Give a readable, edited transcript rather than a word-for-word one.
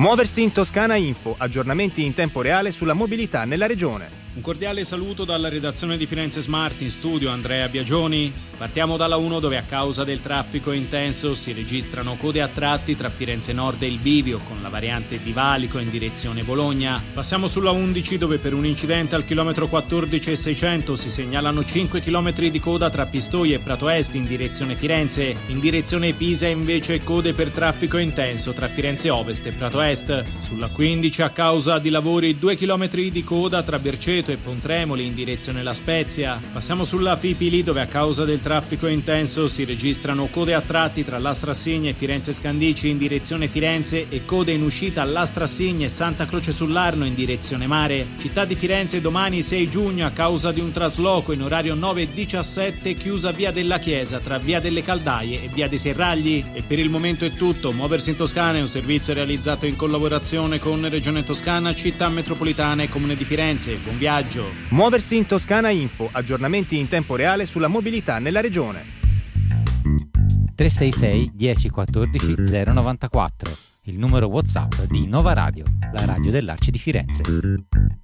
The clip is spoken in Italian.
Muoversi in Toscana Info, aggiornamenti in tempo reale sulla mobilità nella regione. Un cordiale saluto dalla redazione di Firenze Smart, in studio Andrea Biagioni. Partiamo dalla 1, dove a causa del traffico intenso si registrano code a tratti tra Firenze Nord e il Bivio con la variante di Valico in direzione Bologna. Passiamo sulla 11, dove per un incidente al chilometro 14 e 600 si segnalano 5 km di coda tra Pistoia e Prato Est in direzione Firenze. In direzione Pisa invece code per traffico intenso tra Firenze Ovest e Prato Est. Sulla 15 a causa di lavori 2 km di coda tra Berceto e Pontremoli in direzione La Spezia. Passiamo sulla Fipili, dove a causa del traffico intenso si registrano code a tratti tra Lastrassigna e Firenze Scandicci in direzione Firenze e code in uscita a Lastrassigna e Santa Croce sull'Arno in direzione mare. Città di Firenze domani 6 giugno a causa di un trasloco in orario 9:17 chiusa via della Chiesa tra via delle Caldaie e via dei Serragli. E per il momento è tutto. Muoversi in Toscana è un servizio realizzato in collaborazione con Regione Toscana, Città Metropolitana e Comune di Firenze. Buon viaggio. Muoversi in Toscana Info, aggiornamenti in tempo reale sulla mobilità nella regione. 366 1014 094, il numero WhatsApp di Nova Radio, la radio dell'Arci di Firenze.